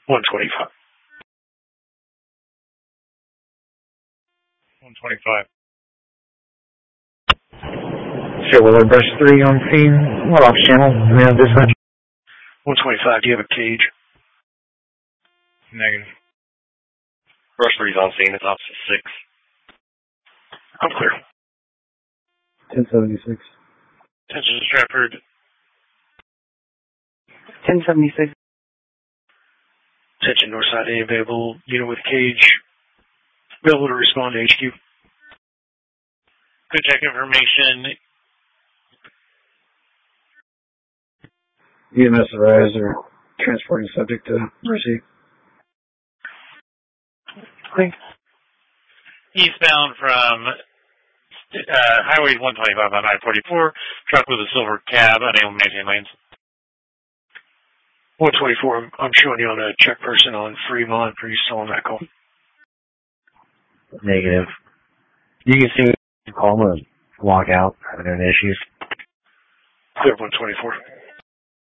125. 125. Silver Brush 3 on scene. What off channel? Now dispatch. 125, do you have a cage? Negative. Brush 3's on scene. It's opposite 6. I'm clear. 1076. Attention to Stratford. 1076. Attention Northside, any available unit with cage. Available to respond to HQ. Good check information. EMS arrives or transporting subject to Mercy. Eastbound from Highway 125 on I-44. Truck with a silver cab, unable to maintain lanes. 124, I'm showing you on a check person on Fremont. Are you still on that call? Negative. You can see call and walk out. Having any issues. Clear 124.